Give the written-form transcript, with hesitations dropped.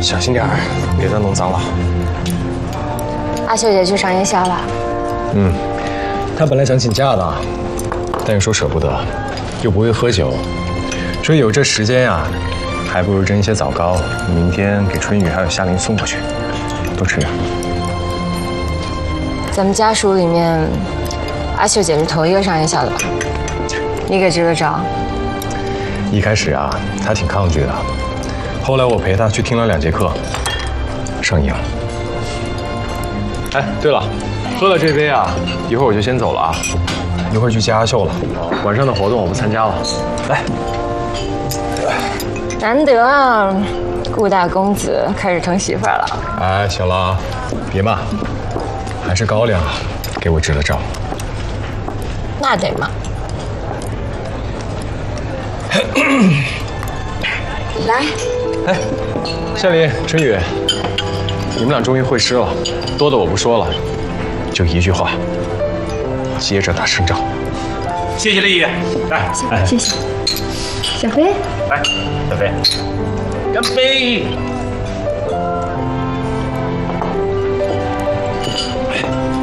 小心点儿，别再弄脏了。 阿秀姐去上夜校了。 她本来想请假的，但又说舍不得，又不会喝酒，说有这时间呀，还不如蒸一些枣糕，明天给春雨还有夏琳送过去，多吃点。 咱们家属里面，阿秀姐是头一个上夜校的吧？你给支个招。 一开始啊，她挺抗拒的，后来我陪她去听了2节课，上瘾了。哎，对了，喝了这杯啊，一会儿我就先走了啊，一会儿去接阿秀了，晚上的活动我不参加了。来， 难得啊，顾大公子开始疼媳妇儿了。 哎，小郎，别骂，还是高粱给我支了招。 那得嘛。来， 哎，夏琳、春雨，你们俩终于会师了，多的我不说了，就一句话，接着打胜仗。 谢谢丽姨，来， 谢谢。小飞， 来，小飞，干杯！